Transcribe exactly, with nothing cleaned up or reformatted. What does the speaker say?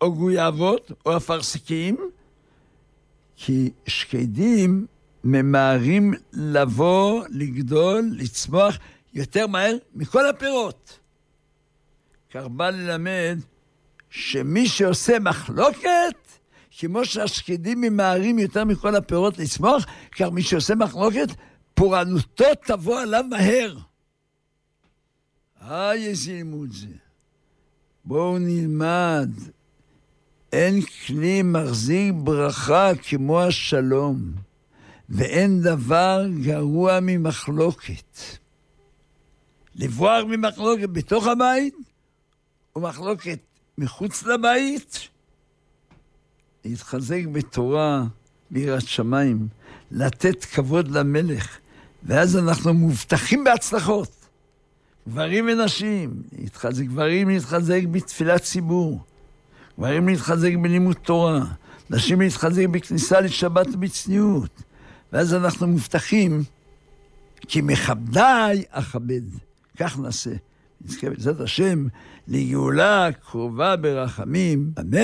או גויאבות או אפרסקים, כי שקדים ממהרים לבוא, לגדול, לצמוח יותר מהר מכל הפירות. כך בא ללמד שמי שעושה מחלוקת, כמו שהשקדים ממהרים יותר מכל הפירות לצמוח, כך מי שעושה מחלוקת, פורענותו תבוא עליו מהר. אה, איזה לימוד זה. בואו נלמד. אין כלי מחזיק ברכה כמו השלום, ואין דבר גרוע ממחלוקת. לברוח ממחלוקת בתוך הבית, ומחלוקת מחוץ לבית, להתחזק בתורה, ביראת שמיים, לתת כבוד למלך, ואז אנחנו מובטחים בהצלחות. גברים ונשים, להתחזק, גברים להתחזק בתפילת ציבור, גברים להתחזק בלימוד תורה, נשים להתחזק בכניסה לשבת בצניעות, ואז אנחנו מובטחים, כי מכבדי אכבד. כך נעשה. נזכה בעזרת השם לגאולה קרובה ברחמים. אמן.